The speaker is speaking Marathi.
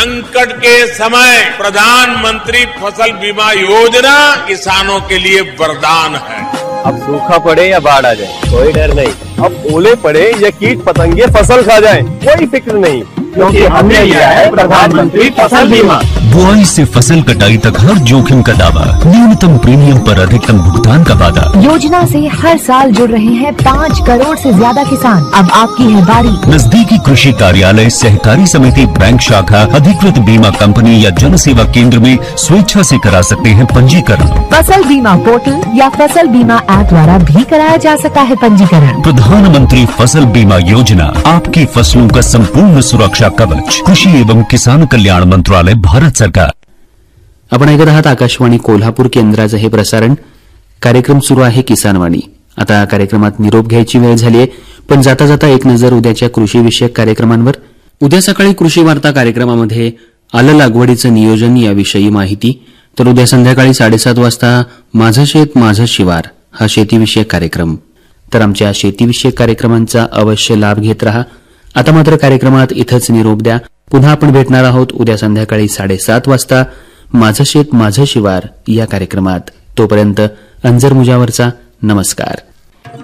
संकट के समय प्रधानमंत्री फसल बीमा योजना किसानों के लिए वरदान है। अब सूखा पड़े या बाढ़ आ जाए कोई डर नहीं, अब ओले पड़े या कीट पतंगे फसल खा जाए कोई फिक्र नहीं, क्योंकि हमने लिया है प्रधानमंत्री फसल बीमा। बुआई से फसल कटाई तक हर जोखिम का दावा, न्यूनतम प्रीमियम पर अधिकतम भुगतान का वादा। योजना से हर साल जुड़ रहे हैं 5 करोड़ से ज्यादा किसान। अब आपकी है बारी। नजदीकी कृषि कार्यालय, सहकारी समिति, बैंक शाखा, अधिकृत बीमा कंपनी या जन सेवा केंद्र में स्वेच्छा से करा सकते हैं पंजीकरण। फसल बीमा पोर्टल या फसल बीमा ऐप द्वारा भी कराया जा सकता है पंजीकरण। प्रधानमंत्री फसल बीमा योजना, आपकी फसलों का संपूर्ण सुरक्षा कवच। कृषी एवं किसान कल्याण मंत्रालय, भारत सरकार। आपण ऐकत आहात आकाशवाणी कोल्हापूर केंद्राचं हे प्रसारण. कार्यक्रम सुरू आहे किसानवाणी. आता कार्यक्रमात निरोप घ्यायची वेळ झाली आहे, पण जाता जाता एक नजर उद्याच्या कृषीविषयक कार्यक्रमांवर. उद्या सकाळी कृषी वार्ता कार्यक्रमामध्ये आलं लागवडीचं नियोजन याविषयी माहिती, तर उद्या संध्याकाळी 7:30 वाजता माझं शेत माझं शिवार हा शेतीविषयक कार्यक्रम. तर आमच्या शेतीविषयक कार्यक्रमांचा अवश्य लाभ घेत रहा. आता मात्र कार्यक्रमात इथंच निरोप द्या. पुन्हा आपण भेटणार आहोत उद्या संध्याकाळी 7:30 वाजता माझं शेत माझं शिवार या कार्यक्रमात. तोपर्यंत अंजर मुजावरचा नमस्कार.